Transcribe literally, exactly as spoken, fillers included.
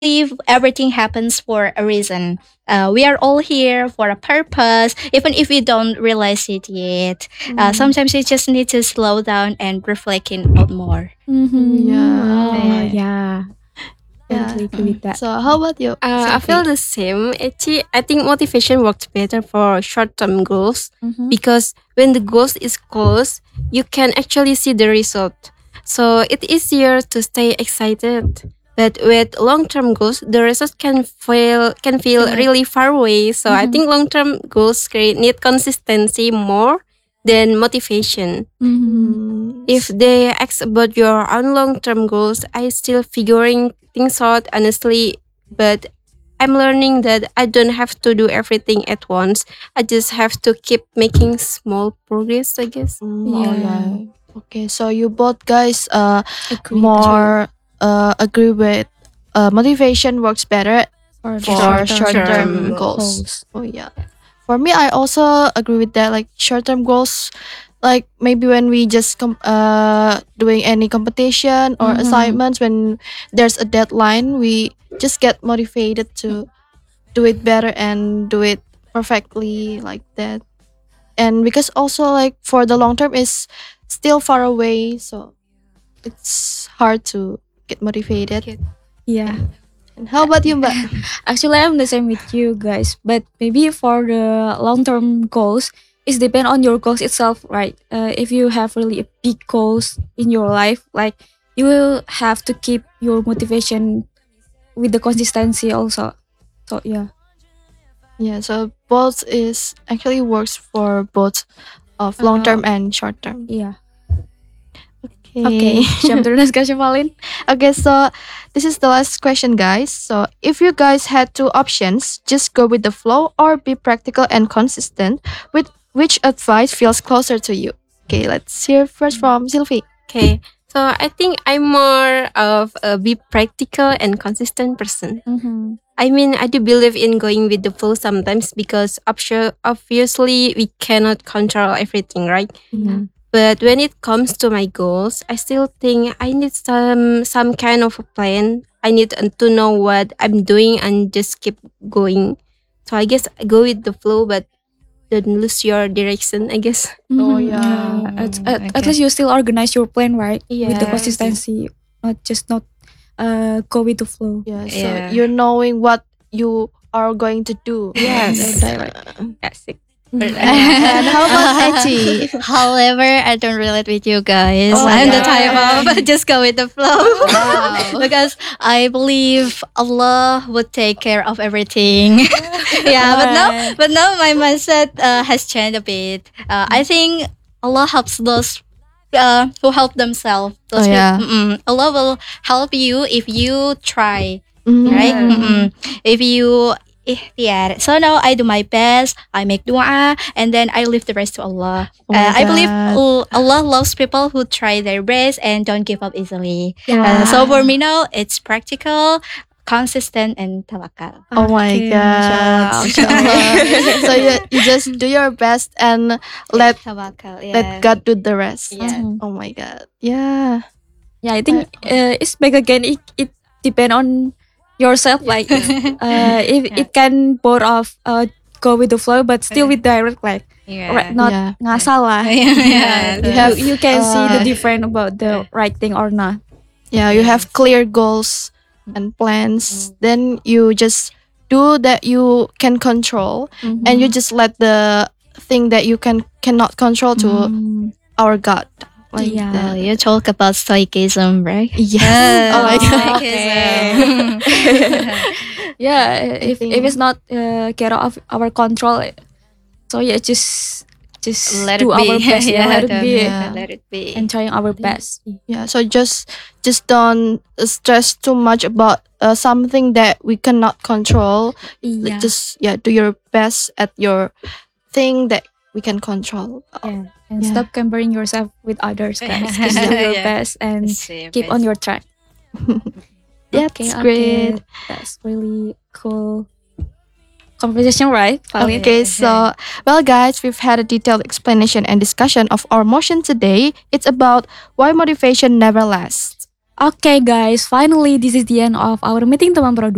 believe everything happens for a reason. Uh, we are all here for a purpose, even if we don't realize it yet. Uh, Mm. sometimes you just need to slow down and reflect it out more. Mm-hmm. Yeah. Oh, Yeah. yeah. Yeah. Totally agree with that. So how about you? Uh, I feel the same. Actually, I think motivation works better for short-term goals Mhm. because when the goal is close, you can actually see the result. So it's easier to stay excited. But with long-term goals, the result can feel can feel Feel like- really far away. So I Mhm. think long-term goals create need consistency more than motivation. Mhm. Mm. If they ask about your own long-term goals, I still figuring things out honestly, but I'm learning that I don't have to do everything at once. I just have to keep making small progress, I guess. Mm, oh Yeah. yeah. Okay, so you both guys uh Agree more uh agree with uh motivation works better for, the for short-term short-term Short-term goals. Oh yeah. For me, I also agree with that. Like short-term goals, like maybe when we just com- uh doing any competition or Mhm. assignments, when there's a deadline, we just get motivated to do it better and do it perfectly like that. And because also like for the long term is still far away, so it's hard to get motivated. Get- Yeah. And how about you, Mbak? Actually, I'm the same with you guys, but maybe for the long-term goals, it's depend on your goals itself, right? Uh, if you have really big goals in your life, like you will have to keep your motivation with the consistency also. So yeah, Yeah, so both is actually works for both of long term Uh, and short term. yeah. Okay. Okay, jump to the next question, Pauline. Okay, so this is the last question, guys. So if you guys had two options, just go with the flow or be practical and consistent, with which advice feels closer to you? Okay, let's hear first from Sylvie. Okay. So I think I'm more of a be practical and consistent person. Mm-hmm. I mean, I do believe in going with the flow sometimes because obsio- obviously we cannot control everything, right? Yeah. But when it comes to my goals, I still think I need some some kind of a plan. I need to know what I'm doing and just keep going. So I guess I go with the flow, but don't lose your direction, I guess. Oh, Mhm, yeah. At, Mm, at, at okay. least you still organize your plan, right? With the Yes. consistency, not just not uh go with the flow. Yeah, so Yeah. you're knowing what you are going to do. Yes. Direct. Asik. And how about Eti? However, I don't relate with you guys. Oh, I'm the yeah. type of just go with the flow. Wow. Because I believe Allah would take care of everything. yeah, but now, Alright. but now my mindset uh, has changed a bit. Uh, I think Allah helps those uh, who help themselves. Those Oh, yeah. peop- mm-mm. Allah will help you if you try, Mm. right? Yeah. Mm-mm. If you ikhtiar. So now I do my best. I make dua, and then I leave the rest to Allah. Oh my Uh, I believe God. Al- Allah loves people who try their best and don't give up easily. Yeah. Uh, so for me now, it's practical, consistent, and tawakal. Oh my Okay, God. mashallah. Mashallah. So you, you just do your best and let tawakal. Yeah. let God do the rest. Yeah. Mhm. Oh my God. Yeah. Yeah, I think uh, it's back again. It, it depend on yourself. Like uh, if Yeah. it can both of uh go with the flow, but still with direct, like Yeah. right, not Yeah. ngasal lah. Yeah. You You, have, you can see the uh, difference about the right thing or not. Yeah, you have clear goals and plans. Then you just do that you can control, and you just let the thing that you can cannot control to Mm, our God. Like Yeah. Oh, that. you talk about stoicism, right? Yes. Oh my God. Stoicism. yeah, if think- if it's not uh, get out of our control, so yeah, just just Let do it be. our best. yeah, let it don't- be, Yeah. Let it be. and trying our best. Yeah, so just just don't stress too much about uh, something that we cannot control. Like, Yeah. just yeah, do your best at your thing that we can control. Yeah. And Yeah. stop comparing yourself with others, guys. Just do your Yeah. best and Same, keep on your track. That's Okay, great. okay. That's really cool conversation, right, Pauline? Okay, so well, guys, we've had a detailed explanation and discussion of our motion today. It's about why motivation never lasts. Okay, guys. Finally, this is the end of our meeting teman Pro